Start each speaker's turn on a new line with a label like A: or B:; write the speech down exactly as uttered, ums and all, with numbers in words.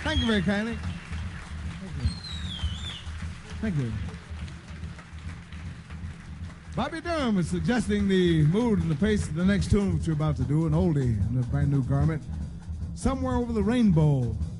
A: Thank you very kindly. Thank you. Thank you. Bobby Durham is suggesting the mood and the pace of the next tune which we're about to do, an oldie in a brand new garment, Somewhere Over the Rainbow.